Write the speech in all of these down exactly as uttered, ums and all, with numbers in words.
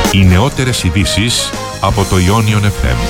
Οι νεότερες ειδήσεις από το Ionion εφ εμ.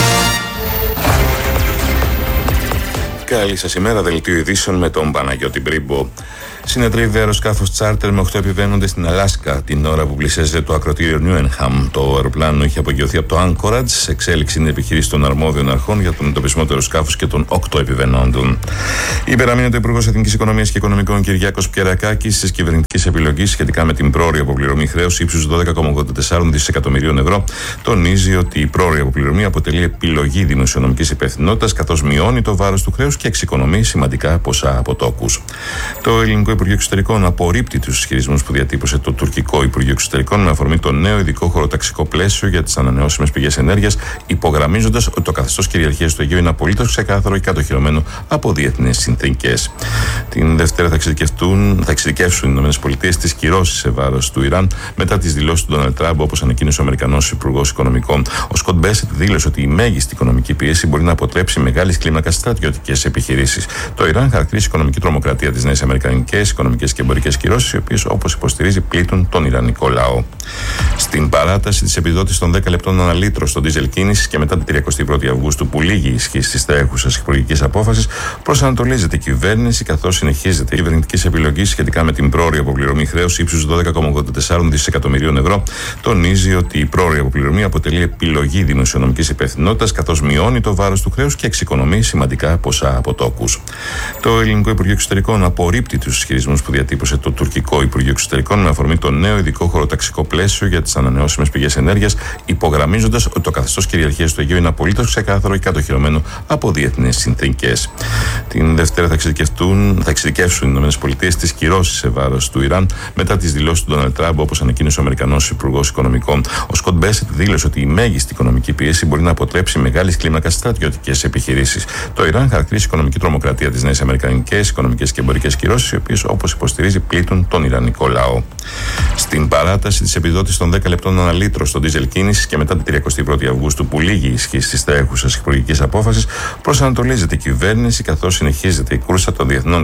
Καλή σας ημέρα, δελτίο ειδήσεων με τον Παναγιώτη Μπρίμπο. Συνετρίβει αεροσκάφος τσάρτερ με οκτώ επιβαίνοντες στην Αλάσκα την ώρα που πλησίαζε το ακροτήριο Νιούενχαμ. Το αεροπλάνο είχε απογειωθεί από το Anchorage. Σε εξέλιξη είναι επιχειρήση των αρμόδιων αρχών για τον εντοπισμό του αεροσκάφους και των οκτώ επιβαίνοντων. Υπεραμείνεται ο Υπουργός Εθνικής Οικονομίας και Οικονομικών Κυριάκος Πιερακάκης της κυβερνητικής επιλογής σχετικά με την πρόωρη αποπληρωμή χρέους ύψους δώδεκα κόμμα ογδόντα τέσσερα δισεκατομμυρίων ευρώ. Τονίζει ότι η πρόωρη αποπληρωμή αποτελεί επιλογή δημοσιονομικής υπευθυνότητας, καθώς μειώνει το βάρος του χρέους και εξοικονομεί σημαντικά ποσά από τόκους. Το ελληνικό Υπουργείο Εξωτερικών απορρίπτει τους ισχυρισμούς που διατύπωσε το τουρκικό Υπουργείο Εξωτερικών με αφορμή το νέο ειδικό χωροταξικό πλαίσιο για τις ανανεώσιμες πηγές ενέργειας, υπογραμμίζοντας ότι το καθεστώς κυριαρχίας του Αιγαίου είναι απολύτως ξεκάθαρο και κατοχυρωμένο από διεθνείς συνθήκες. Την Δευτέρα θα εξειδικευτούν, θα εξειδικεύσουν οι ΗΠΑ τις κυρώσεις σε βάρος του Ιράν μετά τις δηλώσεις του Ντόναλντ Τραμπ, όπως ανακοίνωσε ο Αμερικανός Υπουργός Οικονομικών. Ο Σκοτ Μπέσετ δήλωσε ότι η μέγιστη οικονομική πίεση μπορεί να αποτρέψει μεγάλης κλίμακας στρατιωτικές επιχειρήσεις. Το Ιράν χαρακτηρίζει οικονομική τρομοκρατία τις νέες αμερικανικές οικονομικές και εμπορικές κυρώσεις, οι οποίες, όπως υποστηρίζει, πλήττουν τον Ιρανικό λαό. Στην παράταση της επιδότησης των δέκα λεπτών ανά λίτρο στο ντίζελ κίνησης και μετά την τριακοστή πρώτη Αυγούστου, που λήγει η ισχύ της τρέχουσας υπουργικής απόφασης, προσανατολίζεται η κυβέρνηση, καθώς συνεχίζεται η κυβερνητική επιλογή σχετικά με την πρόωρη αποπληρωμή χρέους ύψους δώδεκα κόμμα ογδόντα τέσσερα δισεκατομμυρίων ευρώ. Τονίζει ότι η πρόωρη αποπληρωμή αποτελεί επιλογή δημοσιονομικής υπευθυνότητας, καθώς μειώνει το βάρος του χρέους και εξοικονομεί σημαντικά ποσά από τόκους. Το ελληνικό Υπουργείο Εξωτερικών απορρίπτει τους ισχυρισμούς που διατύπωσε το τουρκικό Υπουργείο Εξωτερικών με αφορμή το νέο ειδικό χωροταξικό πλαίσιο για τις ανανεώσιμες πηγές ενέργειας, υπογραμμίζοντας ότι το καθεστώς κυριαρχίας του Αιγαίου είναι απολύτως ξεκάθαρο και κατοχυρωμένο από διεθνείς συνθήκες. Την Δευτέρα θα εξειδικευτούν, θα εξειδικεύσουν οι ΗΠΑ τις κυρώσεις σε βάρος του Ιράν μετά τις δηλώσεις του Ντόναλντ Τραμπ, όπως ανακοίνωσε ο Αμερικανός Υπουργός Οικονομικών. Ο Σκοτ Μπέσετ δήλωσε ότι η μέγιστη οικονομική πίεση μπορεί να αποτρέψει μεγάλης κλίμακας στρατιωτικές επιχειρήσεις. Το Ιράν χαρακτηρίζει οικονομική τρομοκρατία τις νέες αμερικανικές οικονομικές και εμπορικές κυρώσεις, οι οποίες, όπως υποστηρίζει, πλήττουν τον Ιρανικό λαό. Στην παράταση της επιδότησης των δέκα λεπτών ανά λίτρο στο ντίζελ κίνησης και μετά την τριακοστή πρώτη Αυγούστου, που λήγει η ισχύ της τρέχουσας υπουργικής απόφασης, προσανατολίζεται η κυβέρνηση, καθώς συνεχίζεται η κούρσα των διεθνών